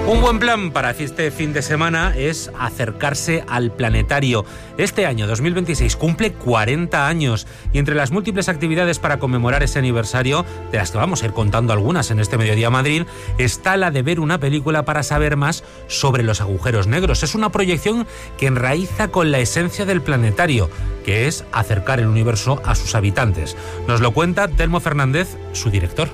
Un buen plan para este fin de semana es acercarse al planetario. Este año, 2026, cumple 40 años y entre las múltiples actividades para conmemorar ese aniversario, de las que vamos a ir contando algunas en este Mediodía Madrid, está la de ver una película para saber más sobre los agujeros negros. Es una proyección que enraiza con la esencia del planetario, que es acercar el universo a sus habitantes. Nos lo cuenta Telmo Fernández, su director.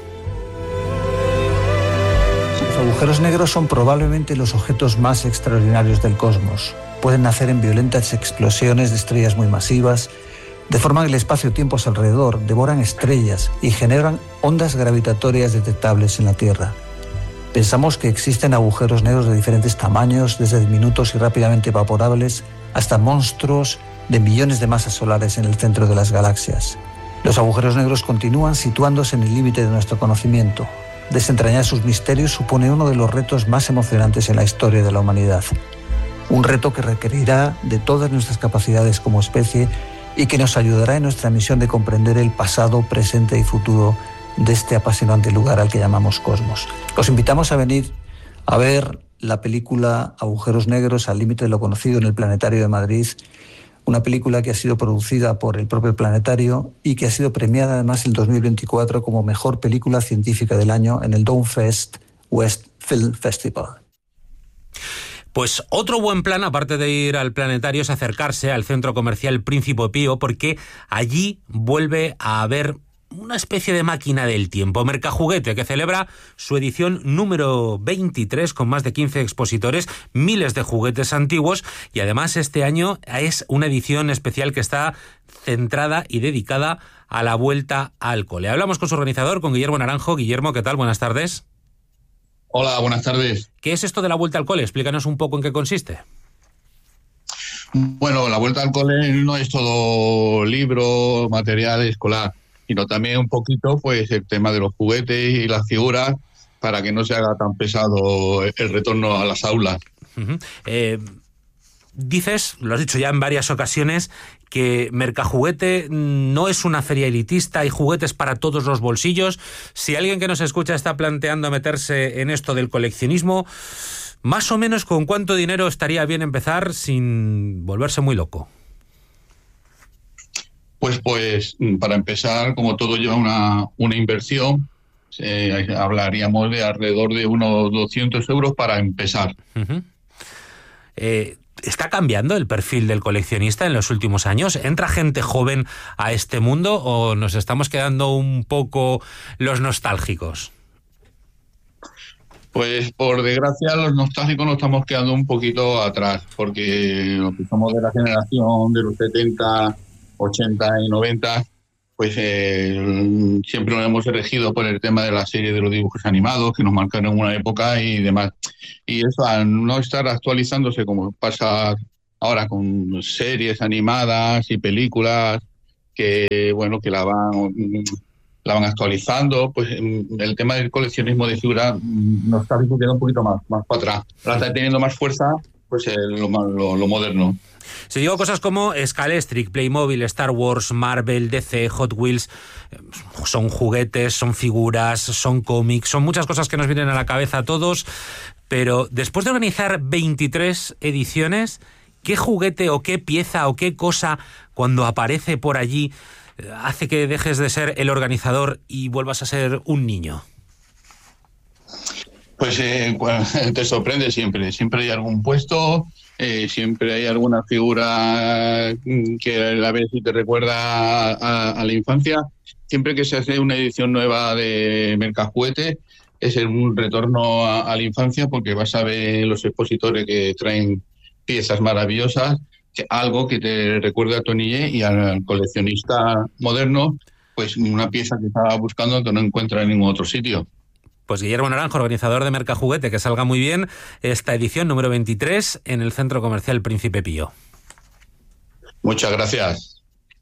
Los agujeros negros son probablemente los objetos más extraordinarios del cosmos. Pueden nacer en violentas explosiones de estrellas muy masivas, deforman el espacio-tiempo a su alrededor, devoran estrellas y generan ondas gravitatorias detectables en la Tierra. Pensamos que existen agujeros negros de diferentes tamaños, desde diminutos y rápidamente evaporables hasta monstruos de millones de masas solares en el centro de las galaxias. Los agujeros negros continúan situándose en el límite de nuestro conocimiento. Desentrañar sus misterios supone uno de los retos más emocionantes en la historia de la humanidad. Un reto que requerirá de todas nuestras capacidades como especie y que nos ayudará en nuestra misión de comprender el pasado, presente y futuro de este apasionante lugar al que llamamos cosmos. Os invitamos a venir a ver la película Agujeros Negros al límite de lo conocido en el Planetario de Madrid, una película que ha sido producida por el propio planetario y que ha sido premiada además en 2024 como mejor película científica del año en el Dawnfest West Film Festival. Pues otro buen plan, aparte de ir al planetario, es acercarse al centro comercial Príncipe Pío, porque allí vuelve a haber una especie de máquina del tiempo, Mercajuguete, que celebra su edición número 23 con más de 15 expositores, miles de juguetes antiguos, y además este año es una edición especial que está centrada y dedicada a la vuelta al cole. Hablamos con su organizador, con Guillermo Naranjo. Guillermo, ¿qué tal? Buenas tardes. Hola, buenas tardes. ¿Qué es esto de la vuelta al cole? Explícanos un poco en qué consiste. Bueno, la vuelta al cole no es todo libro, material escolar, sino también un poquito pues el tema de los juguetes y las figuras para que no se haga tan pesado el retorno a las aulas. Uh-huh. Dices, lo has dicho ya en varias ocasiones, que Mercajuguete no es una feria elitista, hay juguetes para todos los bolsillos. Si alguien que nos escucha está planteando meterse en esto del coleccionismo, más o menos ¿con cuánto dinero estaría bien empezar sin volverse muy loco? Pues para empezar, como todo lleva una inversión, hablaríamos de alrededor de unos 200 euros para empezar. Uh-huh. ¿Está cambiando el perfil del coleccionista en los últimos años? ¿Entra gente joven a este mundo o nos estamos quedando un poco los nostálgicos? Pues por desgracia los nostálgicos nos estamos quedando un poquito atrás, porque los que somos de la generación de los 70, 80 y 90, pues siempre nos hemos elegido por el tema de la serie de los dibujos animados que nos marcaron una época y demás. Y eso, al no estar actualizándose como pasa ahora con series animadas y películas que la van actualizando, pues el tema del coleccionismo de figuras nostálgico queda un poquito más para atrás. Ahora está teniendo más fuerza pues lo moderno. Si digo cosas como Scalestric, Playmobil, Star Wars, Marvel, DC, Hot Wheels, son juguetes, son figuras, son cómics, son muchas cosas que nos vienen a la cabeza a todos, pero después de organizar 23 ediciones, ¿qué juguete o qué pieza o qué cosa cuando aparece por allí hace que dejes de ser el organizador y vuelvas a ser un niño? Pues te sorprende siempre hay algún puesto, siempre hay alguna figura que a la vez te recuerda a la infancia. Siempre que se hace una edición nueva de Mercajuguete es un retorno a la infancia, porque vas a ver los expositores que traen piezas maravillosas, algo que te recuerda a tu niñez, y al coleccionista moderno pues una pieza que estaba buscando que no encuentra en ningún otro sitio. Pues Guillermo Naranjo, organizador de Mercajuguete, que salga muy bien esta edición número 23 en el Centro Comercial Príncipe Pío. Muchas gracias.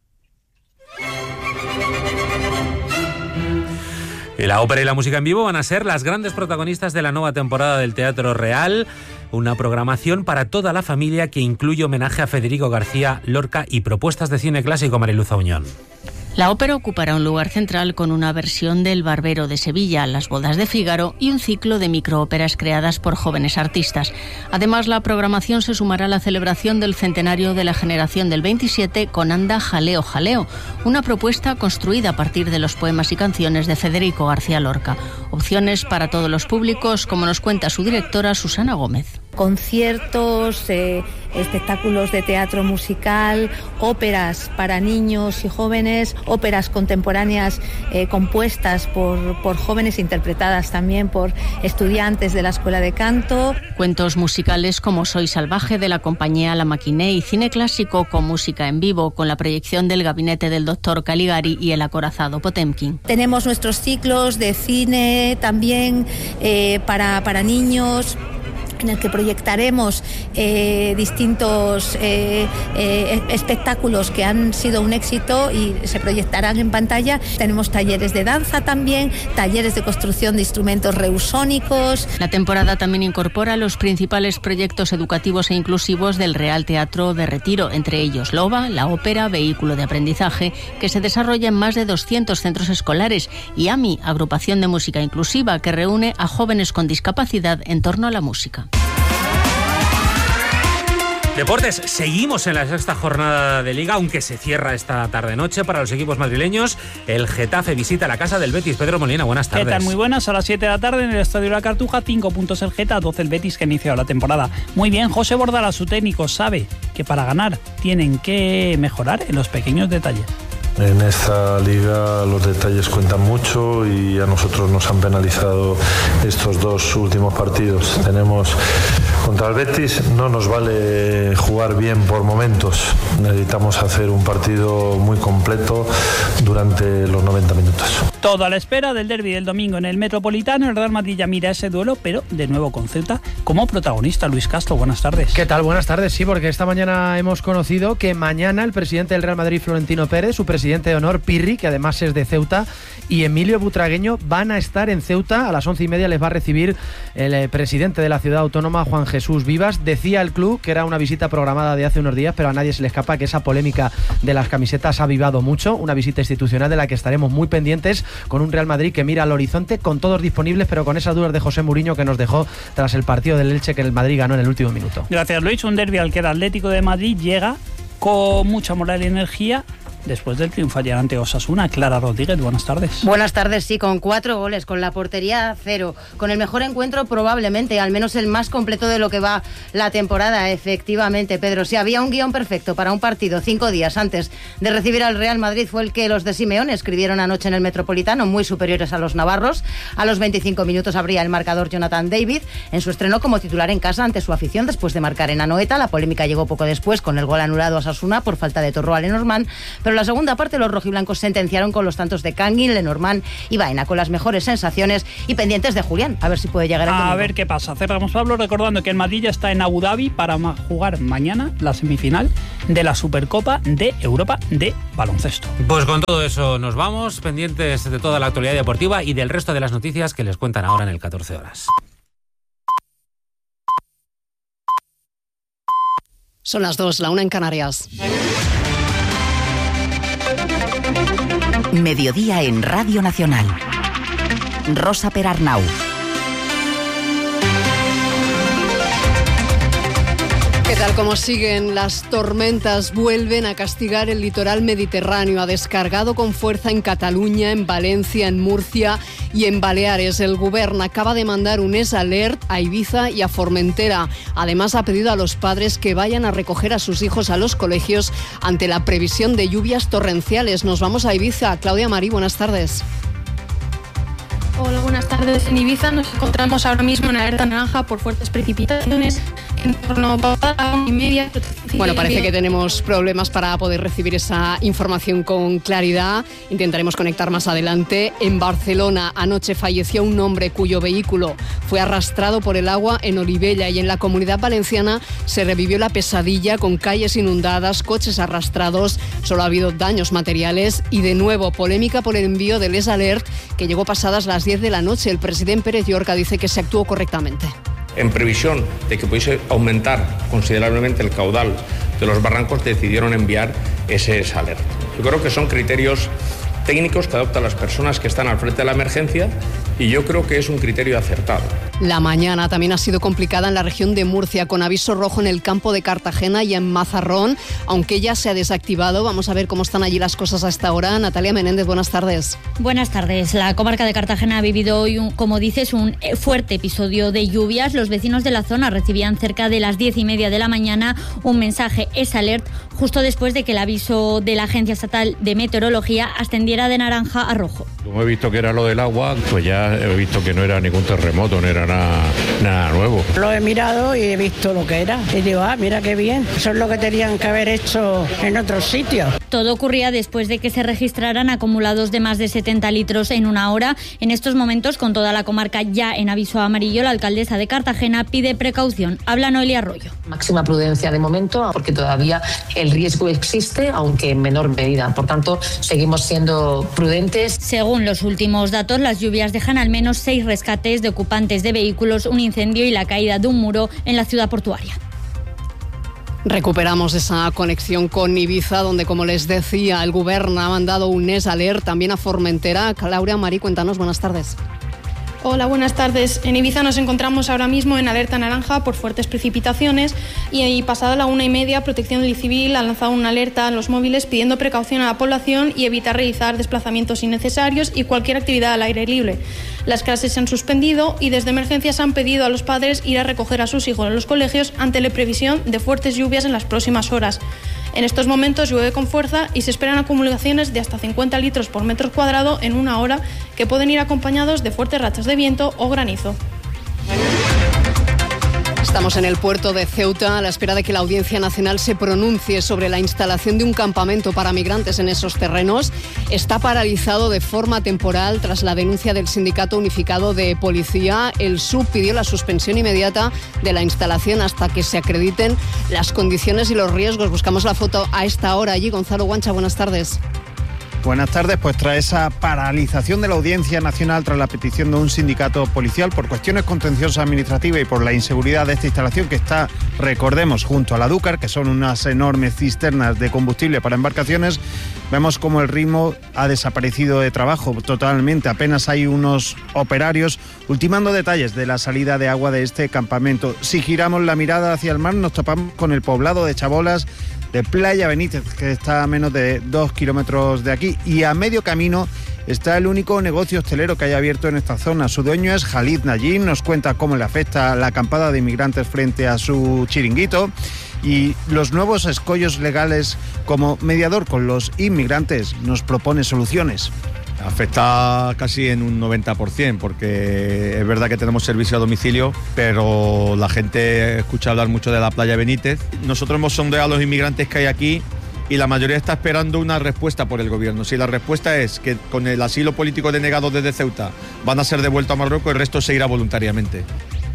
La ópera y la música en vivo van a ser las grandes protagonistas de la nueva temporada del Teatro Real, una programación para toda la familia que incluye homenaje a Federico García Lorca y propuestas de cine clásico. Mariluz Auñón. La ópera ocupará un lugar central con una versión del Barbero de Sevilla, Las bodas de Fígaro y un ciclo de microóperas creadas por jóvenes artistas. Además, la programación se sumará a la celebración del centenario de la generación del 27 con Anda Jaleo Jaleo, una propuesta construida a partir de los poemas y canciones de Federico García Lorca. Opciones para todos los públicos, como nos cuenta su directora Susana Gómez. Conciertos, espectáculos de teatro musical, óperas para niños y jóvenes, óperas contemporáneas compuestas por jóvenes, interpretadas también por estudiantes de la Escuela de Canto. Cuentos musicales como Soy Salvaje de la compañía La Maquinée y cine clásico con música en vivo, con la proyección del Gabinete del Doctor Caligari y El acorazado Potemkin. Tenemos nuestros ciclos de cine también para niños, en el que proyectaremos distintos espectáculos que han sido un éxito y se proyectarán en pantalla. Tenemos talleres de danza también, talleres de construcción de instrumentos reusónicos. La temporada también incorpora los principales proyectos educativos e inclusivos del Real Teatro de Retiro, entre ellos Loba, la ópera, vehículo de aprendizaje, que se desarrolla en más de 200 centros escolares, y AMI, agrupación de música inclusiva, que reúne a jóvenes con discapacidad en torno a la música. Deportes, seguimos en la sexta jornada de Liga, aunque se cierra esta tarde-noche para los equipos madrileños. El Getafe visita la casa del Betis. Pedro Molina, buenas tardes. ¿Qué tal? Muy buenas. A las 7 de la tarde en el Estadio de la Cartuja, 5 puntos el Geta, 12 el Betis, que ha iniciado la temporada. Muy bien, José Bordala, su técnico, sabe que para ganar tienen que mejorar en los pequeños detalles. En esta liga los detalles cuentan mucho y a nosotros nos han penalizado estos dos últimos partidos. Tenemos contra el Betis, no nos vale jugar bien por momentos. Necesitamos hacer un partido muy completo durante los 90 minutos. Todo a la espera del derbi del domingo en el Metropolitano. El Real Madrid ya mira ese duelo, pero de nuevo con Ceuta como protagonista. Luis Castro, buenas tardes. ¿Qué tal? Buenas tardes. Sí, porque esta mañana hemos conocido que mañana el presidente del Real Madrid, Florentino Pérez, su presidente de honor, Pirri, que además es de Ceuta, y Emilio Butragueño van a estar en Ceuta. A las 11:30 les va a recibir el presidente de la ciudad autónoma, Juan Jesús Vivas. Decía el club que era una visita programada de hace unos días, pero a nadie se le escapa que esa polémica de las camisetas ha avivado mucho. Una visita institucional de la que estaremos muy pendientes, con un Real Madrid que mira al horizonte, con todos disponibles, pero con esas dudas de José Mourinho que nos dejó tras el partido del Elche, que el Madrid ganó en el último minuto. Gracias, Luis. Un derbi al que el Atlético de Madrid llega con mucha moral y energía después del triunfo ayer ante Osasuna. Clara Rodríguez, buenas tardes. Buenas tardes, sí, con 4 goles, con la portería a 0, con el mejor encuentro probablemente, al menos el más completo de lo que va la temporada, efectivamente, Pedro. Si había un guión perfecto para un partido 5 días antes de recibir al Real Madrid, fue el que los de Simeone escribieron anoche en el Metropolitano, muy superiores a los navarros. A los 25 minutos abría el marcador Jonathan David en su estreno como titular en casa ante su afición después de marcar en Anoeta. La polémica llegó poco después con el gol anulado a Osasuna por falta de Torro a Lenormand, pero en la segunda parte los rojiblancos sentenciaron con los tantos de Kangin, Lenormand y Baena, con las mejores sensaciones y pendientes de Julián, a ver si puede llegar a ver qué pasa. Cerramos, Pablo, recordando que el Madrid ya está en Abu Dhabi para jugar mañana la semifinal de la Supercopa de Europa de baloncesto. Pues con todo eso nos vamos, pendientes de toda la actualidad deportiva y del resto de las noticias que les cuentan ahora en el 14 horas. Son las 2, la 1 en Canarias. Mediodía en Radio Nacional. Rosa Perarnau. ¿Qué tal? Como siguen las tormentas? Vuelven a castigar el litoral mediterráneo. Ha descargado con fuerza en Cataluña, en Valencia, en Murcia y en Baleares. El Govern acaba de mandar un alert a Ibiza y a Formentera. Además, ha pedido a los padres que vayan a recoger a sus hijos a los colegios ante la previsión de lluvias torrenciales. Nos vamos a Ibiza. Claudia Marí, buenas tardes. Hola, buenas tardes. En Ibiza nos encontramos ahora mismo en alerta naranja por fuertes precipitaciones en torno a 1:30. Bueno, parece que tenemos problemas para poder recibir esa información con claridad. Intentaremos conectar más adelante. En Barcelona, anoche falleció un hombre cuyo vehículo fue arrastrado por el agua en Olivella, y en la Comunidad Valenciana se revivió la pesadilla con calles inundadas, coches arrastrados. Solo ha habido daños materiales y, de nuevo, polémica por el envío del alert que llegó pasadas las 10 de la noche. El presidente Pérez Llorca dice que se actuó correctamente. En previsión de que pudiese aumentar considerablemente el caudal de los barrancos, decidieron enviar ese alert. Yo creo que son criterios técnicos que adoptan las personas que están al frente de la emergencia y yo creo que es un criterio acertado. La mañana también ha sido complicada en la región de Murcia, con aviso rojo en el campo de Cartagena y en Mazarrón, aunque ya se ha desactivado. Vamos a ver cómo están allí las cosas a esta hora. Natalia Menéndez, buenas tardes. Buenas tardes. La comarca de Cartagena ha vivido hoy, como dices, un fuerte episodio de lluvias. Los vecinos de la zona recibían cerca de las 10:30 de la mañana un mensaje S-Alert, justo después de que el aviso de la Agencia Estatal de Meteorología ascendiera de naranja a rojo. Como he visto que era lo del agua, pues ya he visto que no era ningún terremoto, no era nada nuevo. Lo he mirado y he visto lo que era. Y digo, mira qué bien. Eso es lo que tenían que haber hecho en otros sitios. Todo ocurría después de que se registraran acumulados de más de 70 litros en una hora. En estos momentos, con toda la comarca ya en aviso amarillo, la alcaldesa de Cartagena pide precaución. Habla Noelia Arroyo. Máxima prudencia de momento, porque todavía el riesgo existe, aunque en menor medida. Por tanto, seguimos siendo prudentes. Según los últimos datos, las lluvias dejan al menos 6 rescates de ocupantes de vehículos, un incendio y la caída de un muro en la ciudad portuaria. Recuperamos esa conexión con Ibiza, donde, como les decía, el Gobierno ha mandado un S-Alert también a Formentera. Laura, Mari, cuéntanos, buenas tardes. Hola, buenas tardes. En Ibiza nos encontramos ahora mismo en alerta naranja por fuertes precipitaciones y pasada la 1:30, Protección Civil ha lanzado una alerta a los móviles pidiendo precaución a la población y evitar realizar desplazamientos innecesarios y cualquier actividad al aire libre. Las clases se han suspendido y desde emergencias han pedido a los padres ir a recoger a sus hijos en los colegios ante la previsión de fuertes lluvias en las próximas horas. En estos momentos llueve con fuerza y se esperan acumulaciones de hasta 50 litros por metro cuadrado en una hora, que pueden ir acompañados de fuertes rachas de viento o granizo. Estamos en el puerto de Ceuta a la espera de que la Audiencia Nacional se pronuncie sobre la instalación de un campamento para migrantes en esos terrenos. Está paralizado de forma temporal tras la denuncia del Sindicato Unificado de Policía. El SUB pidió la suspensión inmediata de la instalación hasta que se acrediten las condiciones y los riesgos. Buscamos la foto a esta hora allí. Gonzalo Guancha, buenas tardes. Buenas tardes. Pues tras esa paralización de la Audiencia Nacional tras la petición de un sindicato policial por cuestiones contenciosas administrativas y por la inseguridad de esta instalación que está, recordemos, junto a la Dúcar, que son unas enormes cisternas de combustible para embarcaciones, vemos como el ritmo ha desaparecido de trabajo totalmente. Apenas hay unos operarios ultimando detalles de la salida de agua de este campamento. Si giramos la mirada hacia el mar, nos topamos con el poblado de Chabolas, de Playa Benítez, que está a menos de 2 kilómetros de aquí, y a medio camino está el único negocio hostelero que hay abierto en esta zona. Su dueño es Khalid Najim, nos cuenta cómo le afecta la acampada de inmigrantes frente a su chiringuito y los nuevos escollos legales. Como mediador con los inmigrantes nos propone soluciones. Afecta casi en un 90%, porque es verdad que tenemos servicio a domicilio, pero la gente escucha hablar mucho de la Playa Benítez. Nosotros hemos sondeado a los inmigrantes que hay aquí y la mayoría está esperando una respuesta por el gobierno. Si la respuesta es que con el asilo político denegado desde Ceuta van a ser devueltos a Marruecos, el resto se irá voluntariamente.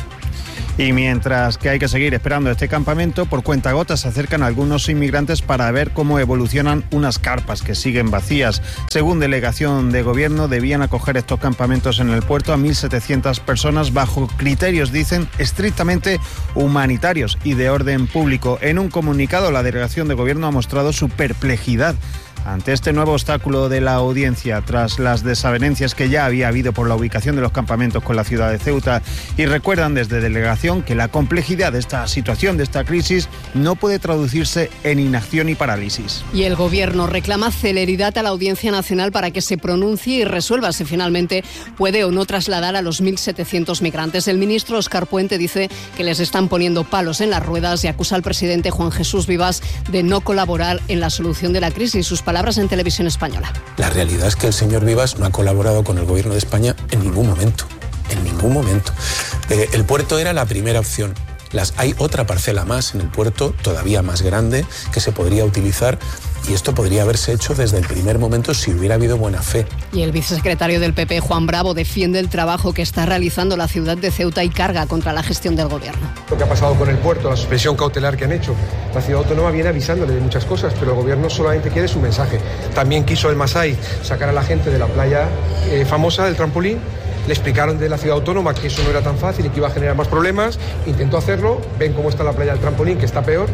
Y mientras que hay que seguir esperando este campamento, por cuentagotas se acercan algunos inmigrantes para ver cómo evolucionan unas carpas que siguen vacías. Según delegación de gobierno, debían acoger estos campamentos en el puerto a 1.700 personas bajo criterios, dicen, estrictamente humanitarios y de orden público. En un comunicado, la delegación de gobierno ha mostrado su perplejidad ante este nuevo obstáculo de la audiencia tras las desavenencias que ya había habido por la ubicación de los campamentos con la ciudad de Ceuta, y recuerdan desde delegación que la complejidad de esta situación, de esta crisis, no puede traducirse en inacción y parálisis. Y el Gobierno reclama celeridad a la Audiencia Nacional para que se pronuncie y resuelva si finalmente puede o no trasladar a los 1.700 migrantes. El ministro Óscar Puente dice que les están poniendo palos en las ruedas y acusa al presidente Juan Jesús Vivas de no colaborar en la solución de la crisis. Sus palabras en Televisión Española. La realidad es que el señor Vivas no ha colaborado con el Gobierno de España en ningún momento. En ningún momento. El puerto era la primera opción. Hay otra parcela más en el puerto, todavía más grande, que se podría utilizar, y esto podría haberse hecho desde el primer momento si hubiera habido buena fe. Y el vicesecretario del PP, Juan Bravo, defiende el trabajo que está realizando la ciudad de Ceuta y carga contra la gestión del Gobierno. Lo que ha pasado con el puerto, la suspensión cautelar que han hecho, la ciudad autónoma viene avisándole de muchas cosas, pero el Gobierno solamente quiere su mensaje. También quiso el Masai sacar a la gente de la playa famosa del trampolín. Le explicaron de la ciudad autónoma que eso no era tan fácil y que iba a generar más problemas. Intentó hacerlo, ven cómo está la playa del trampolín, que está peor,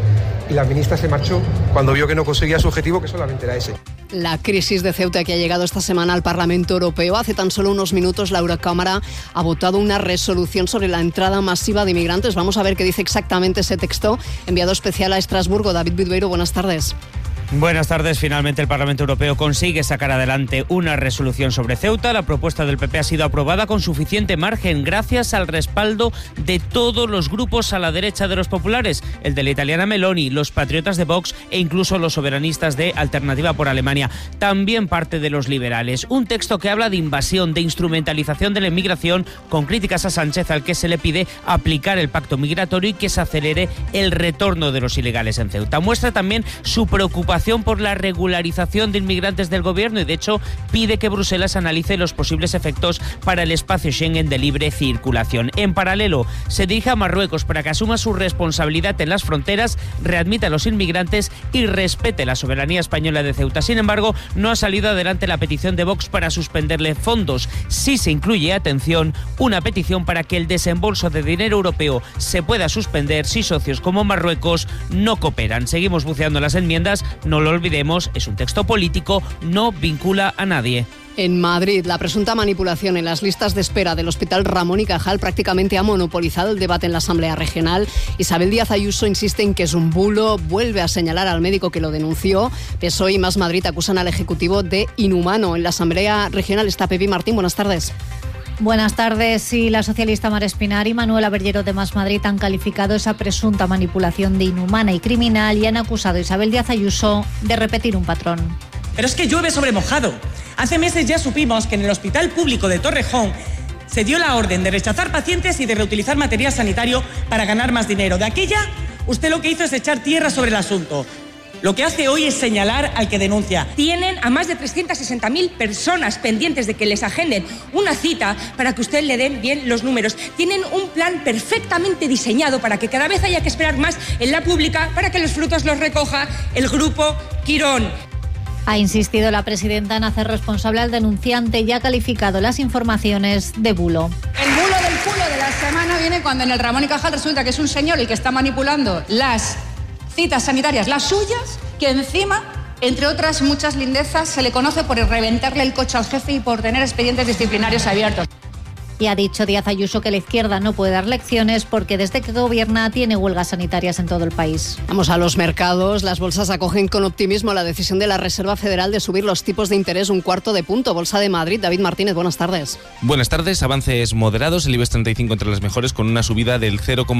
y la ministra se marchó cuando vio que no conseguía su objetivo, que solamente era ese. La crisis de Ceuta que ha llegado esta semana al Parlamento Europeo. Hace tan solo unos minutos la Eurocámara ha votado una resolución sobre la entrada masiva de inmigrantes. Vamos a ver qué dice exactamente ese texto. Enviado especial a Estrasburgo, David Bilbeiro, buenas tardes. Buenas tardes. Finalmente el Parlamento Europeo consigue sacar adelante una resolución sobre Ceuta. La propuesta del PP ha sido aprobada con suficiente margen gracias al respaldo de todos los grupos a la derecha de los populares, el de la italiana Meloni, los patriotas de Vox e incluso los soberanistas de Alternativa por Alemania. También parte de los liberales. Un texto que habla de invasión, de instrumentalización de la inmigración, con críticas a Sánchez, al que se le pide aplicar el pacto migratorio y que se acelere el retorno de los ilegales en Ceuta. Muestra también su preocupación por la regularización de inmigrantes del gobierno y de hecho pide que Bruselas analice los posibles efectos para el espacio Schengen de libre circulación. En paralelo, se dirige a Marruecos para que asuma su responsabilidad en las fronteras, readmita a los inmigrantes y respete la soberanía española de Ceuta. Sin embargo, no ha salido adelante la petición de Vox para suspenderle fondos. Sí se incluye, atención, una petición para que el desembolso de dinero europeo se pueda suspender si socios como Marruecos no cooperan. Seguimos buceando las enmiendas. No lo olvidemos, es un texto político, no vincula a nadie. En Madrid, la presunta manipulación en las listas de espera del Hospital Ramón y Cajal prácticamente ha monopolizado el debate en la Asamblea Regional. Isabel Díaz Ayuso insiste en que es un bulo, vuelve a señalar al médico que lo denunció. PSOE y Más Madrid acusan al Ejecutivo de inhumano. En la Asamblea Regional está Pepi Martín. Buenas tardes. Buenas tardes. Sí, la socialista Mar Espinar y Manuela Berllero de Más Madrid han calificado esa presunta manipulación de inhumana y criminal y han acusado a Isabel Díaz Ayuso de repetir un patrón. Pero es que llueve sobre mojado. Hace meses ya supimos que en el Hospital Público de Torrejón se dio la orden de rechazar pacientes y de reutilizar material sanitario para ganar más dinero. De aquella, usted lo que hizo es echar tierra sobre el asunto. Lo que hace hoy es señalar al que denuncia. Tienen a más de 360.000 personas pendientes de que les agenden una cita para que usted le den bien los números. Tienen un plan perfectamente diseñado para que cada vez haya que esperar más en la pública para que los frutos los recoja el grupo Quirón. Ha insistido la presidenta en hacer responsable al denunciante y ha calificado las informaciones de bulo. El bulo del culo de la semana viene cuando en el Ramón y Cajal resulta que es un señor el que está manipulando las citas sanitarias, las suyas, que encima, entre otras muchas lindezas, se le conoce por reventarle el coche al jefe y por tener expedientes disciplinarios abiertos. Y ha dicho Díaz Ayuso que la izquierda no puede dar lecciones porque desde que gobierna tiene huelgas sanitarias en todo el país. Vamos a los mercados. Las bolsas acogen con optimismo la decisión de la Reserva Federal de subir los tipos de interés 1/4 punto. Bolsa de Madrid, David Martínez, buenas tardes. Buenas tardes. Avances moderados. El IBEX 35 entre las mejores con una subida del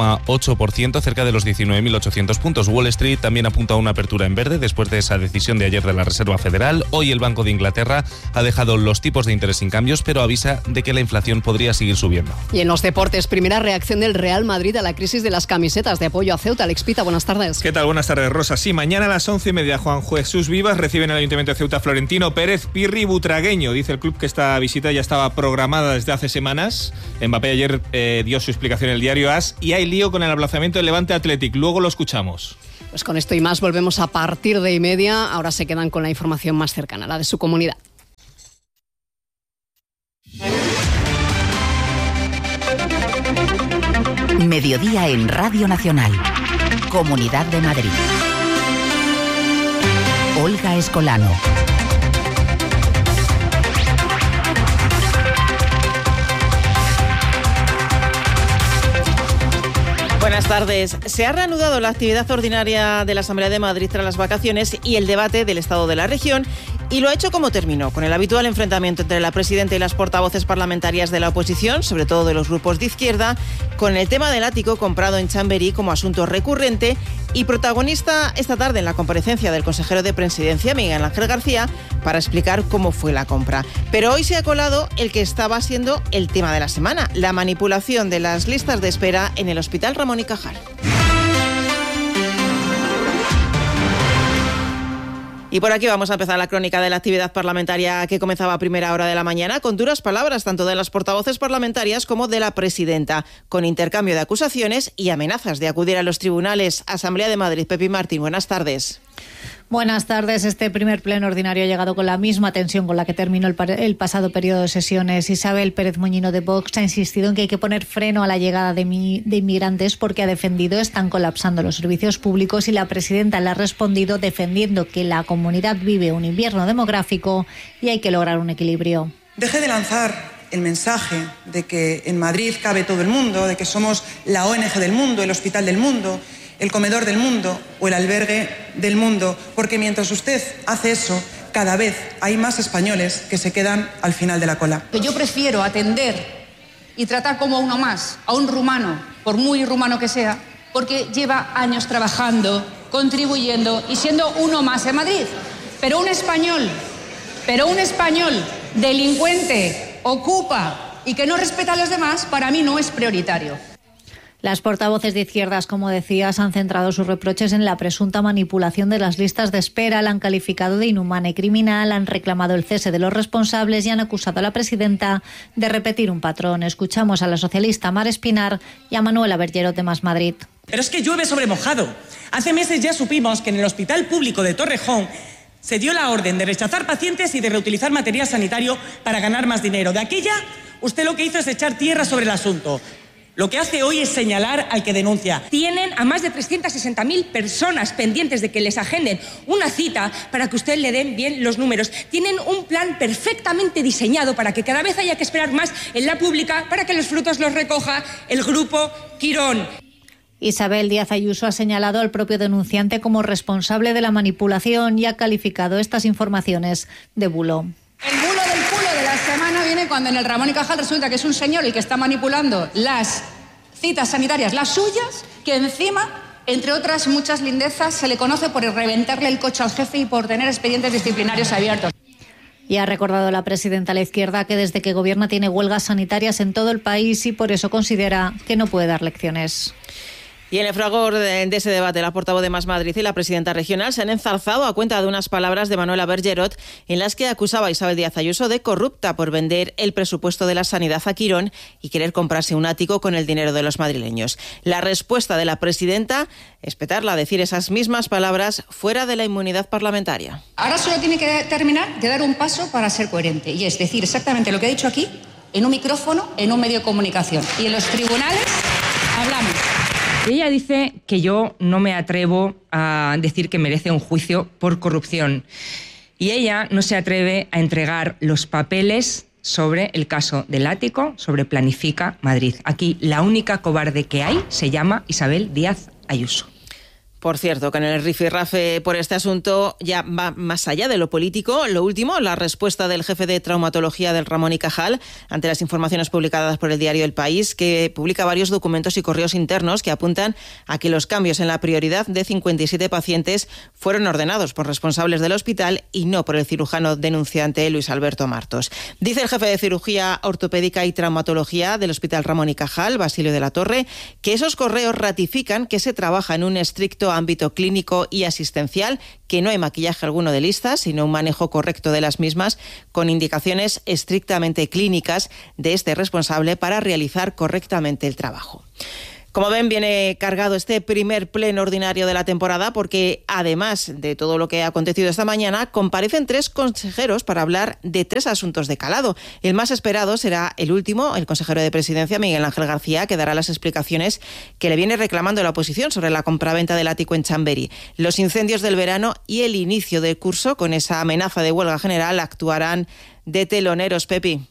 0,8%, cerca de los 19.800 puntos. Wall Street también apunta a una apertura en verde después de esa decisión de ayer de la Reserva Federal. Hoy el Banco de Inglaterra ha dejado los tipos de interés sin cambios, pero avisa de que la inflación podría seguir subiendo. Y en los deportes, primera reacción del Real Madrid a la crisis de las camisetas de apoyo a Ceuta. Alex Pita, buenas tardes. ¿Qué tal? Buenas tardes, Rosa. Sí, mañana a las 11:30 Juan Jesús Vivas recibe en el Ayuntamiento de Ceuta Florentino Pérez Pirri Butragueño. Dice el club que esta visita ya estaba programada desde hace semanas. Mbappé ayer dio su explicación en el diario AS y hay lío con el aplazamiento del Levante Athletic. Luego lo escuchamos. Pues con esto y más volvemos a partir de 1:30. Ahora se quedan con la información más cercana, la de su comunidad. Mediodía en Radio Nacional. Comunidad de Madrid. Olga Escolano. Buenas tardes. Se ha reanudado la actividad ordinaria de la Asamblea de Madrid tras las vacaciones y el debate del estado de la región. Y lo ha hecho como terminó, con el habitual enfrentamiento entre la presidenta y las portavoces parlamentarias de la oposición, sobre todo de los grupos de izquierda, con el tema del ático comprado en Chamberí como asunto recurrente y protagonista esta tarde en la comparecencia del consejero de Presidencia, Miguel Ángel García, para explicar cómo fue la compra. Pero hoy se ha colado el que estaba siendo el tema de la semana, la manipulación de las listas de espera en el Hospital Ramón y Cajal. Y por aquí vamos a empezar la crónica de la actividad parlamentaria que comenzaba a primera hora de la mañana con duras palabras tanto de las portavoces parlamentarias como de la presidenta, con intercambio de acusaciones y amenazas de acudir a los tribunales. Asamblea de Madrid, Pepi Martín, buenas tardes. Buenas tardes. Este primer pleno ordinario ha llegado con la misma tensión con la que terminó el pasado periodo de sesiones. Isabel Pérez Moñino de Vox ha insistido en que hay que poner freno a la llegada de inmigrantes porque ha defendido están colapsando los servicios públicos y la presidenta le ha respondido defendiendo que la comunidad vive un invierno demográfico y hay que lograr un equilibrio. Deje de lanzar el mensaje de que en Madrid cabe todo el mundo, de que somos la ONG del mundo, el hospital del mundo, el comedor del mundo o el albergue del mundo, porque mientras usted hace eso, cada vez hay más españoles que se quedan al final de la cola. Yo prefiero atender y tratar como uno más a un rumano, por muy rumano que sea, porque lleva años trabajando, contribuyendo y siendo uno más en Madrid. Pero un español delincuente, ocupa y que no respeta a los demás, para mí no es prioritario. Las portavoces de izquierdas, como decías, han centrado sus reproches en la presunta manipulación de las listas de espera, la han calificado de inhumana y criminal, han reclamado el cese de los responsables y han acusado a la presidenta de repetir un patrón. Escuchamos a la socialista Mar Espinar y a Manuela Bergerot de Más Madrid. Pero es que llueve sobre mojado. Hace meses ya supimos que en el Hospital Público de Torrejón se dio la orden de rechazar pacientes y de reutilizar material sanitario para ganar más dinero. De aquella, usted lo que hizo es echar tierra sobre el asunto. Lo que hace hoy es señalar al que denuncia. Tienen a más de 360.000 personas pendientes de que les agenden una cita para que usted le den bien los números. Tienen un plan perfectamente diseñado para que cada vez haya que esperar más en la pública para que los frutos los recoja el grupo Quirón. Isabel Díaz Ayuso ha señalado al propio denunciante como responsable de la manipulación y ha calificado estas informaciones de bulo. El bulo del culo de la semana viene cuando en el Ramón y Cajal resulta que es un señor el que está manipulando las citas sanitarias, las suyas, que encima, entre otras muchas lindezas, se le conoce por reventarle el coche al jefe y por tener expedientes disciplinarios abiertos. Y ha recordado la presidenta a la izquierda que desde que gobierna tiene huelgas sanitarias en todo el país y por eso considera que no puede dar lecciones. Y en el fragor de ese debate, la portavoz de Más Madrid y la presidenta regional se han enzarzado a cuenta de unas palabras de Manuela Bergerot en las que acusaba a Isabel Díaz Ayuso de corrupta por vender el presupuesto de la sanidad a Quirón y querer comprarse un ático con el dinero de los madrileños. La respuesta de la presidenta es petarla a decir esas mismas palabras fuera de la inmunidad parlamentaria. Ahora solo tiene que terminar de dar un paso para ser coherente y es decir exactamente lo que ha dicho aquí, en un micrófono, en un medio de comunicación. Y en los tribunales hablamos. Ella dice que yo no me atrevo a decir que merece un juicio por corrupción. Y ella no se atreve a entregar los papeles sobre el caso del ático, sobre Planifica Madrid. Aquí la única cobarde que hay se llama Isabel Díaz Ayuso. Por cierto, que en el rifirrafe por este asunto ya va más allá de lo político. Lo último, la respuesta del jefe de traumatología del Ramón y Cajal ante las informaciones publicadas por el diario El País, que publica varios documentos y correos internos que apuntan a que los cambios en la prioridad de 57 pacientes fueron ordenados por responsables del hospital y no por el cirujano denunciante Luis Alberto Martos. Dice el jefe de cirugía ortopédica y traumatología del Hospital Ramón y Cajal, Basilio de la Torre, que esos correos ratifican que se trabaja en un estricto ámbito clínico y asistencial, que no hay maquillaje alguno de listas, sino un manejo correcto de las mismas con indicaciones estrictamente clínicas de este responsable para realizar correctamente el trabajo. Como ven, viene cargado este primer pleno ordinario de la temporada porque, además de todo lo que ha acontecido esta mañana, comparecen 3 consejeros para hablar de 3 asuntos de calado. El más esperado será el último, el consejero de Presidencia, Miguel Ángel García, que dará las explicaciones que le viene reclamando la oposición sobre la compraventa del ático en Chamberí. Los incendios del verano y el inicio del curso, con esa amenaza de huelga general, actuarán de teloneros, Pepi.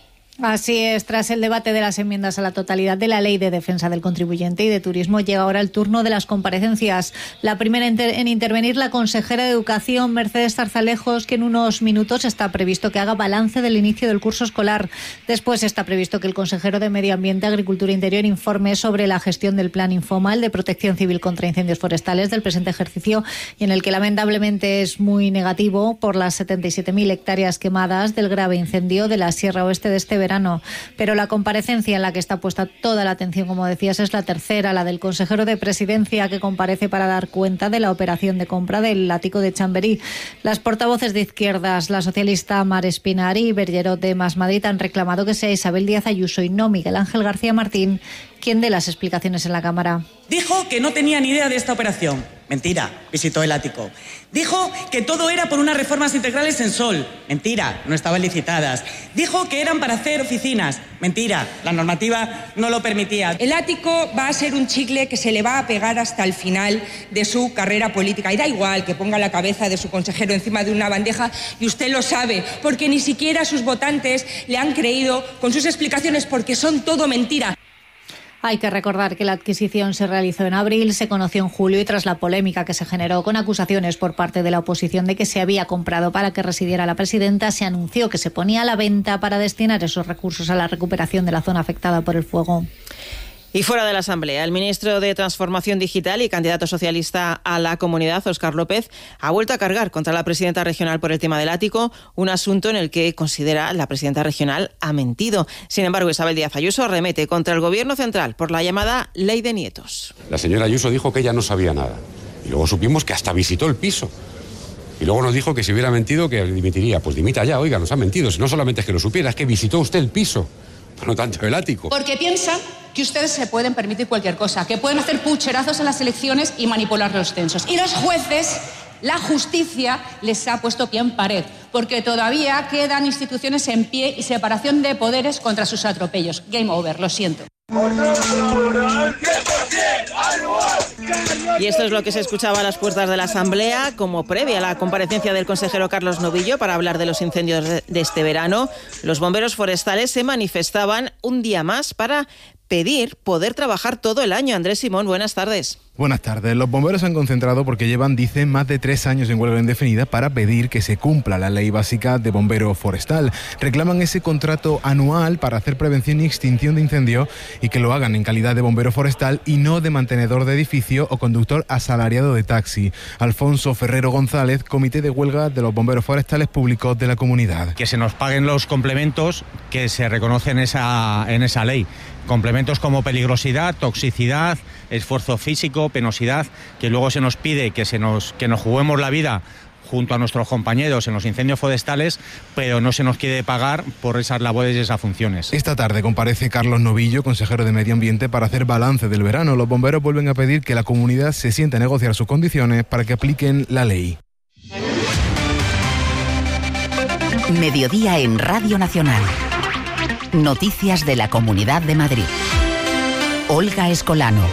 Así es, tras el debate de las enmiendas a la totalidad de la Ley de Defensa del Contribuyente y de Turismo, llega ahora el turno de las comparecencias. La primera en intervenir, la consejera de Educación, Mercedes Zarzalejos, que en unos minutos está previsto que haga balance del inicio del curso escolar. Después está previsto que el consejero de Medio Ambiente, Agricultura e Interior informe sobre la gestión del Plan Infomal de Protección Civil contra Incendios Forestales del presente ejercicio y en el que lamentablemente es muy negativo por las 77.000 hectáreas quemadas del grave incendio de la Sierra Oeste de este verano. Pero la comparecencia en la que está puesta toda la atención, como decías, es la tercera, la del consejero de Presidencia, que comparece para dar cuenta de la operación de compra del ático de Chamberí. Las portavoces de izquierdas, la socialista Mar Espinar y Bergerot de Más Madrid, han reclamado que sea Isabel Díaz Ayuso y no Miguel Ángel García Martín quien dé las explicaciones en la Cámara. Dijo que no tenía ni idea de esta operación. Mentira, visitó el ático. Dijo que todo era por unas reformas integrales en Sol. Mentira, no estaban licitadas. Dijo que eran para hacer oficinas. Mentira, la normativa no lo permitía. El ático va a ser un chicle que se le va a pegar hasta el final de su carrera política. Y da igual que ponga la cabeza de su consejero encima de una bandeja, y usted lo sabe, porque ni siquiera sus votantes le han creído con sus explicaciones, porque son todo mentira. Hay que recordar que la adquisición se realizó en abril, se conoció en julio y tras la polémica que se generó con acusaciones por parte de la oposición de que se había comprado para que residiera la presidenta, se anunció que se ponía a la venta para destinar esos recursos a la recuperación de la zona afectada por el fuego. Y fuera de la Asamblea, el ministro de Transformación Digital y candidato socialista a la Comunidad, Óscar López, ha vuelto a cargar contra la presidenta regional por el tema del ático, un asunto en el que considera la presidenta regional ha mentido. Sin embargo, Isabel Díaz Ayuso arremete contra el Gobierno central por la llamada Ley de Nietos. La señora Ayuso dijo que ella no sabía nada. Y luego supimos que hasta visitó el piso. Y luego nos dijo que si hubiera mentido, que dimitiría. Pues dimita ya, oiga, nos ha mentido. Si no solamente es que lo supiera, es que visitó usted el piso. No tanto el ático. Porque piensan que ustedes se pueden permitir cualquier cosa, que pueden hacer pucherazos en las elecciones y manipular los censos. Y los jueces, la justicia, les ha puesto pie en pared, porque todavía quedan instituciones en pie y separación de poderes contra sus atropellos. Game over, lo siento. Y esto es lo que se escuchaba a las puertas de la Asamblea como previa a la comparecencia del consejero Carlos Novillo para hablar de los incendios de este verano. Los bomberos forestales se manifestaban un día más para pedir poder trabajar todo el año. Andrés Simón, buenas tardes. Buenas tardes. Los bomberos se han concentrado porque llevan, dicen, más de 3 años en huelga indefinida para pedir que se cumpla la ley básica de bombero forestal. Reclaman ese contrato anual para hacer prevención y extinción de incendios y que lo hagan en calidad de bombero forestal y no de mantenedor de edificio o conductor asalariado de taxi. Alfonso Ferrero González, Comité de Huelga de los Bomberos Forestales Públicos de la Comunidad. Que se nos paguen los complementos que se reconocen en esa ley. Complementos como peligrosidad, toxicidad, esfuerzo físico, penosidad, que luego se nos pide que nos juguemos la vida junto a nuestros compañeros en los incendios forestales, pero no se nos quiere pagar por esas labores y esas funciones. Esta tarde comparece Carlos Novillo, consejero de Medio Ambiente, para hacer balance del verano. Los bomberos vuelven a pedir que la comunidad se siente a negociar sus condiciones para que apliquen la ley. Mediodía en Radio Nacional. Noticias de la Comunidad de Madrid. Olga Escolano.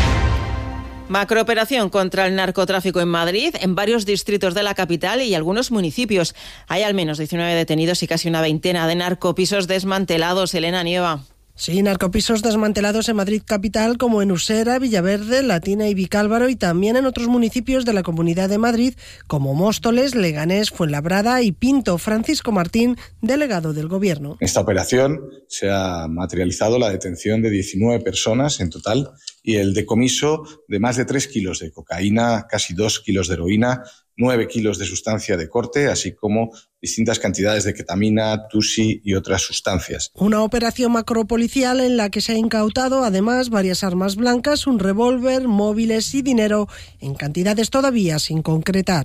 Macrooperación contra el narcotráfico en Madrid, en varios distritos de la capital y algunos municipios. Hay al menos 19 detenidos y casi una veintena de narcopisos desmantelados. Elena Nieva. Sí, narcopisos desmantelados en Madrid capital como en Usera, Villaverde, Latina y Vicálvaro y también en otros municipios de la Comunidad de Madrid como Móstoles, Leganés, Fuenlabrada y Pinto. Francisco Martín, delegado del Gobierno. En esta operación se ha materializado la detención de 19 personas en total y el decomiso de más de 3 kilos de cocaína, casi 2 kilos de heroína, 9 kilos de sustancia de corte, así como distintas cantidades de ketamina, tusi y otras sustancias. Una operación macropolicial en la que se ha incautado además varias armas blancas, un revólver, móviles y dinero en cantidades todavía sin concretar.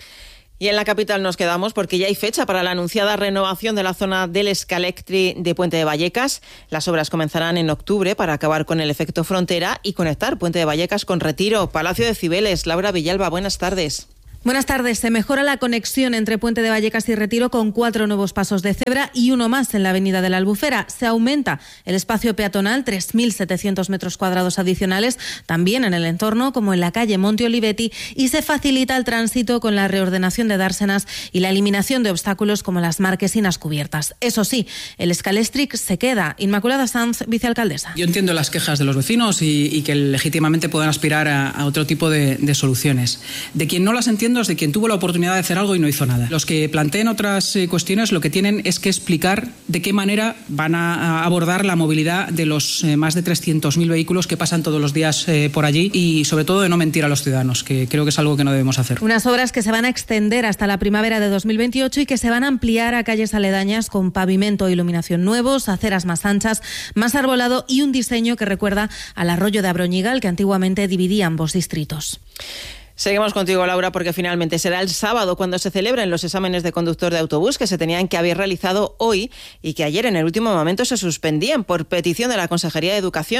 Y en la capital nos quedamos porque ya hay fecha para la anunciada renovación de la zona del Scalectri de Puente de Vallecas. Las obras comenzarán en octubre para acabar con el efecto frontera y conectar Puente de Vallecas con Retiro. Palacio de Cibeles. Laura Villalba, buenas tardes. Buenas tardes. Se mejora la conexión entre Puente de Vallecas y Retiro con 4 nuevos pasos de cebra y uno más en la avenida de la Albufera. Se aumenta el espacio peatonal, 3.700 metros cuadrados adicionales, también en el entorno, como en la calle Monte Olivetti, y se facilita el tránsito con la reordenación de dársenas y la eliminación de obstáculos como las marquesinas cubiertas. Eso sí, el Scalestric se queda. Inmaculada Sanz, vicealcaldesa. Yo entiendo las quejas de los vecinos y que legítimamente puedan aspirar a otro tipo de soluciones. De quien no las entiendo es de quien tuvo la oportunidad de hacer algo y no hizo nada. Los que planteen otras cuestiones lo que tienen es que explicar de qué manera van a abordar la movilidad de los más de 300.000 vehículos que pasan todos los días por allí y sobre todo de no mentir a los ciudadanos, que creo que es algo que no debemos hacer. Unas obras que se van a extender hasta la primavera de 2028 y que se van a ampliar a calles aledañas con pavimento e iluminación nuevos, aceras más anchas, más arbolado y un diseño que recuerda al arroyo de Abroñigal que antiguamente dividía ambos distritos. Seguimos contigo, Laura, porque finalmente será el sábado cuando se celebren los exámenes de conductor de autobús que se tenían que haber realizado hoy y que ayer en el último momento se suspendían por petición de la Consejería de Educación.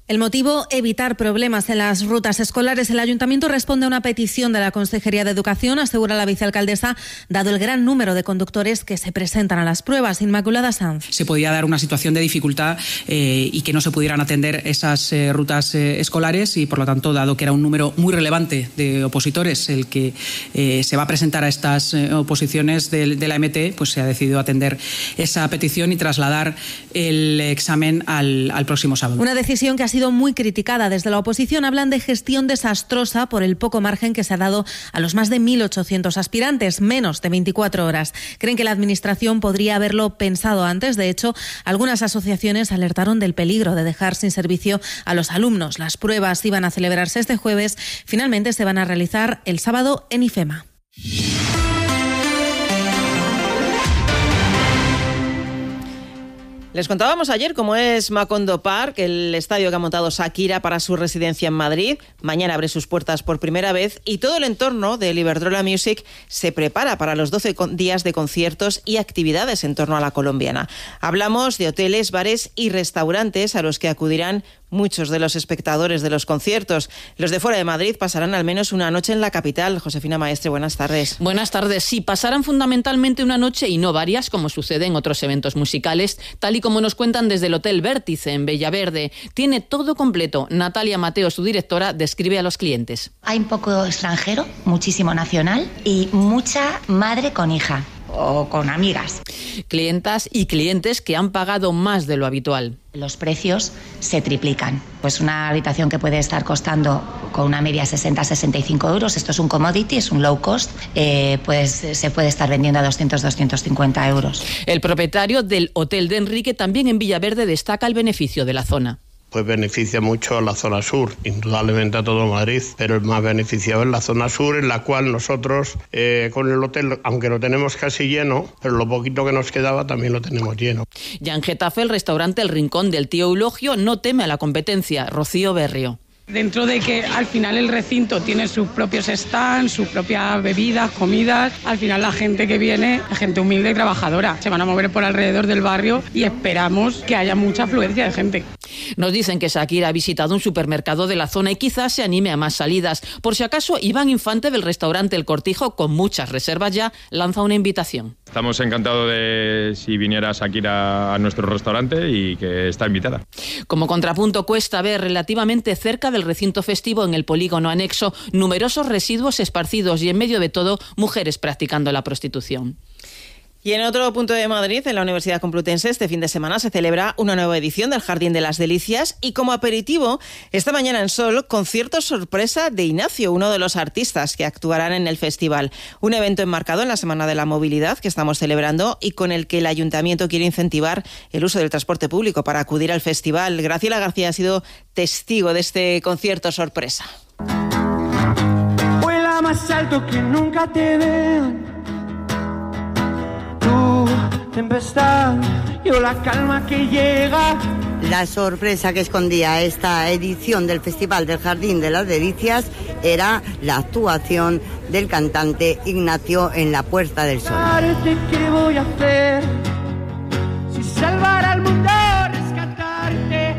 El motivo, evitar problemas en las rutas escolares. El Ayuntamiento responde a una petición de la Consejería de Educación, asegura la vicealcaldesa, dado el gran número de conductores que se presentan a las pruebas. Inmaculada Sanz. Se podía dar una situación de dificultad y que no se pudieran atender esas rutas escolares y, por lo tanto, dado que era un número muy relevante de opositores el que se va a presentar a estas oposiciones de la MT, pues se ha decidido atender esa petición y trasladar el examen al próximo sábado. Una decisión que ha sido muy criticada desde la oposición. Hablan de gestión desastrosa por el poco margen que se ha dado a los más de 1.800 aspirantes, menos de 24 horas. Creen que la Administración podría haberlo pensado antes. De hecho, algunas asociaciones alertaron del peligro de dejar sin servicio a los alumnos. Las pruebas iban a celebrarse este jueves, finalmente se van a realizar el sábado en IFEMA. Les contábamos ayer cómo es Macondo Park, el estadio que ha montado Shakira para su residencia en Madrid. Mañana abre sus puertas por primera vez y todo el entorno del Iberdrola Music se prepara para los 12 días de conciertos y actividades en torno a la colombiana. Hablamos de hoteles, bares y restaurantes a los que acudirán muchos de los espectadores de los conciertos. Los de fuera de Madrid pasarán al menos una noche en la capital. Josefina Maestre, buenas tardes. Buenas tardes. Sí, pasarán fundamentalmente una noche y no varias, como sucede en otros eventos musicales, tal y como nos cuentan desde el Hotel Vértice en Bellaverde. Tiene todo completo. Natalia Mateo, su directora, describe a los clientes. Hay un poco extranjero, muchísimo nacional y mucha madre con hija o con amigas. Clientas y clientes que han pagado más de lo habitual. Los precios se triplican. Pues una habitación que puede estar costando con una media 60-65 euros, esto es un commodity, es un low cost, pues se puede estar vendiendo a 200-250 euros. El propietario del Hotel de Enrique, también en Villaverde, destaca el beneficio de la zona. Pues beneficia mucho a la zona sur, indudablemente a todo Madrid, pero el más beneficiado es la zona sur, en la cual nosotros con el hotel, aunque lo tenemos casi lleno, pero lo poquito que nos quedaba también lo tenemos lleno. Ya en Getafe, el restaurante El Rincón del Tío Eulogio no teme a la competencia. Rocío Berrio. Dentro de que al final el recinto tiene sus propios stands, sus propias bebidas, comidas, al final la gente que viene es gente humilde y trabajadora. Se van a mover por alrededor del barrio y esperamos que haya mucha afluencia de gente. Nos dicen que Shakira ha visitado un supermercado de la zona y quizás se anime a más salidas. Por si acaso, Iván Infante del restaurante El Cortijo, con muchas reservas ya, lanza una invitación. Estamos encantados de si viniera Shakira a nuestro restaurante y que está invitada. Como contrapunto, cuesta ver relativamente cerca del recinto festivo, en el polígono anexo, numerosos residuos esparcidos y en medio de todo, mujeres practicando la prostitución. Y en otro punto de Madrid, en la Universidad Complutense, este fin de semana se celebra una nueva edición del Jardín de las Delicias y como aperitivo, esta mañana en Sol, concierto sorpresa de Ignacio, uno de los artistas que actuarán en el festival. Un evento enmarcado en la Semana de la Movilidad que estamos celebrando y con el que el Ayuntamiento quiere incentivar el uso del transporte público para acudir al festival. Graciela García ha sido testigo de este concierto sorpresa. Vuela más alto que nunca te vean. Tempestad, yo la calma que llega. La sorpresa que escondía esta edición del Festival del Jardín de las Delicias era la actuación del cantante Ignacio en la Puerta del Sol. ¿Qué voy a hacer? Si salvar al mundo, rescatarte.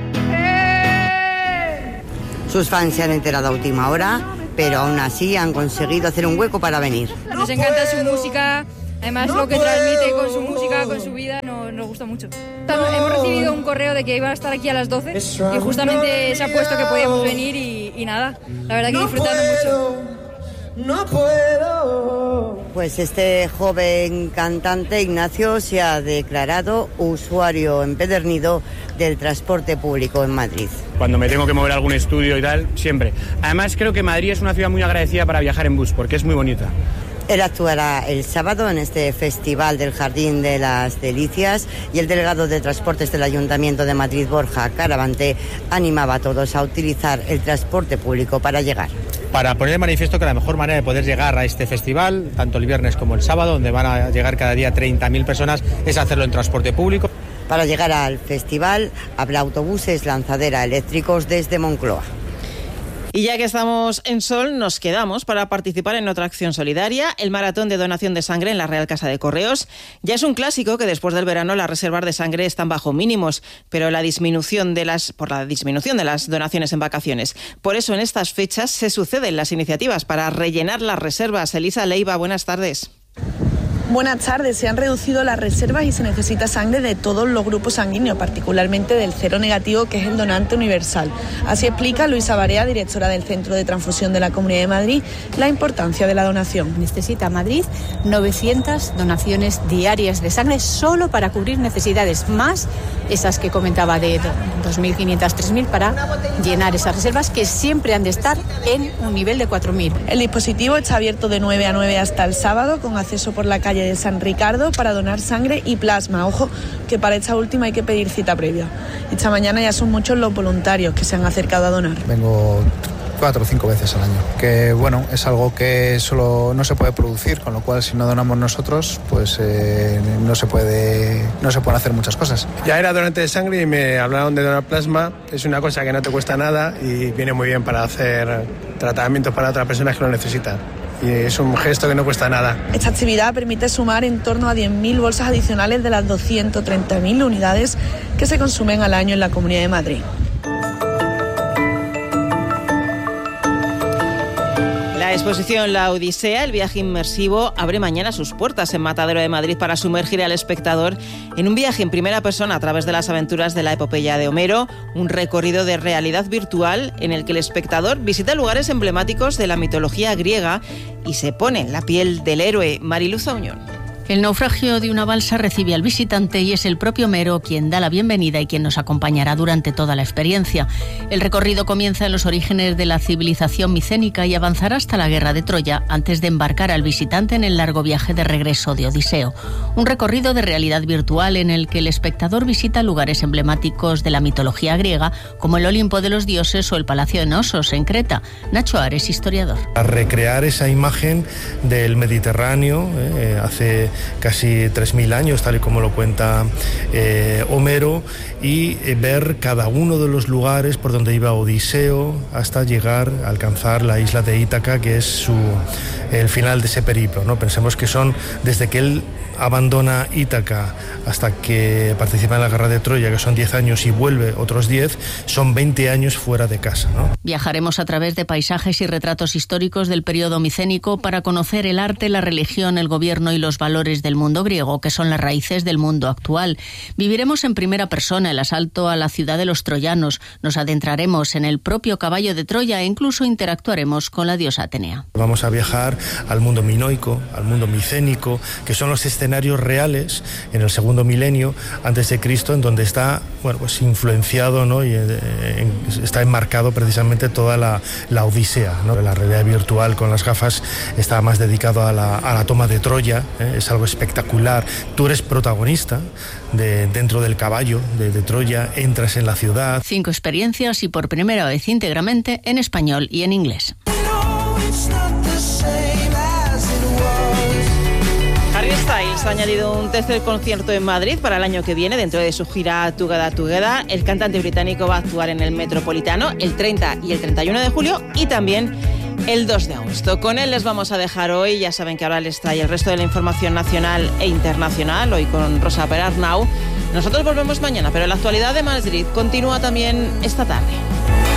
Sus fans se han enterado a última hora, pero aún así han conseguido hacer un hueco para venir. Nos encanta su música. Además, lo que transmite con su música, con su vida, nos gusta mucho. Hemos recibido un correo de que iban a estar aquí a las 12 y justamente se ha puesto que podíamos venir y nada, la verdad que disfrutando mucho. No puedo. Pues este joven cantante Ignacio se ha declarado usuario empedernido del transporte público en Madrid. Cuando me tengo que mover a algún estudio y tal, siempre. Además, creo que Madrid es una ciudad muy agradecida para viajar en bus, porque es muy bonita. Él actuará el sábado en este Festival del Jardín de las Delicias y el delegado de Transportes del Ayuntamiento de Madrid, Borja Caravante, animaba a todos a utilizar el transporte público para llegar. Para poner de manifiesto que la mejor manera de poder llegar a este festival, tanto el viernes como el sábado, donde van a llegar cada día 30.000 personas, es hacerlo en transporte público. Para llegar al festival habrá autobuses lanzadera eléctricos desde Moncloa. Y ya que estamos en Sol, nos quedamos para participar en otra acción solidaria, el maratón de donación de sangre en la Real Casa de Correos. Ya es un clásico que después del verano las reservas de sangre están bajo mínimos, pero por la disminución de las donaciones en vacaciones. Por eso en estas fechas se suceden las iniciativas para rellenar las reservas. Elisa Leiva, buenas tardes. Buenas tardes. Se han reducido las reservas y se necesita sangre de todos los grupos sanguíneos, particularmente del cero negativo, que es el donante universal. Así explica Luisa Barea, directora del Centro de Transfusión de la Comunidad de Madrid, la importancia de la donación. Necesita Madrid 900 donaciones diarias de sangre solo para cubrir necesidades, más esas que comentaba de 2.500, 3.000, para llenar esas reservas que siempre han de estar en un nivel de 4.000. El dispositivo está abierto de 9 a 9 hasta el sábado, con acceso por la calle de San Ricardo para donar sangre y plasma. Ojo, que para esta última hay que pedir cita previa. Esta mañana ya son muchos los voluntarios que se han acercado a donar. Vengo 4 o 5 veces al año, que bueno, es algo que solo no se puede producir, con lo cual si no donamos nosotros, pues no se pueden hacer muchas cosas. Ya era donante de sangre y me hablaron de donar plasma. Es una cosa que no te cuesta nada y viene muy bien para hacer tratamientos para otras personas que lo necesitan. Y es un gesto que no cuesta nada. Esta actividad permite sumar en torno a 10.000 bolsas adicionales de las 230.000 unidades que se consumen al año en la Comunidad de Madrid. La exposición La Odisea, el viaje inmersivo, abre mañana sus puertas en Matadero de Madrid para sumergir al espectador en un viaje en primera persona a través de las aventuras de la epopeya de Homero, un recorrido de realidad virtual en el que el espectador visita lugares emblemáticos de la mitología griega y se pone en la piel del héroe. Mariluz Auñón. El naufragio de una balsa recibe al visitante y es el propio Homero quien da la bienvenida y quien nos acompañará durante toda la experiencia. El recorrido comienza en los orígenes de la civilización micénica y avanzará hasta la guerra de Troya antes de embarcar al visitante en el largo viaje de regreso de Odiseo. Un recorrido de realidad virtual en el que el espectador visita lugares emblemáticos de la mitología griega como el Olimpo de los dioses o el Palacio de Nosos en Creta. Nacho Ares, historiador. A recrear esa imagen del Mediterráneo hace casi 3.000 años, tal y como lo cuenta Homero, y ver cada uno de los lugares por donde iba Odiseo hasta llegar a alcanzar la isla de Ítaca, que es el final de ese periplo, ¿no? Pensemos que son desde que él abandona Ítaca hasta que participa en la guerra de Troya, que son 10 años, y vuelve otros 10, son 20 años fuera de casa, ¿no? Viajaremos a través de paisajes y retratos históricos del periodo micénico para conocer el arte, la religión, el gobierno y los valores del mundo griego, que son las raíces del mundo actual. Viviremos en primera persona el asalto a la ciudad de los troyanos, nos adentraremos en el propio caballo de Troya e incluso interactuaremos con la diosa Atenea. Vamos a viajar al mundo minoico, al mundo micénico, que son los escenarios reales en el segundo milenio antes de Cristo, en donde está pues influenciado, ¿no? Y está enmarcado precisamente toda la Odisea, ¿no? La realidad virtual con las gafas está más dedicado a la toma de Troya, es algo espectacular. Tú eres protagonista dentro del caballo de Troya, entras en la ciudad. 5 experiencias y por primera vez íntegramente en español y en inglés. Harry Styles ha añadido un tercer concierto en Madrid para el año que viene dentro de su gira Together Together. El cantante británico va a actuar en el Metropolitano el 30 y el 31 de julio y también el 2 de agosto. Con él les vamos a dejar hoy. Ya saben que ahora les trae el resto de la información nacional e internacional, hoy con Rosa Perarnau. Nosotros volvemos mañana, pero la actualidad de Madrid continúa también esta tarde.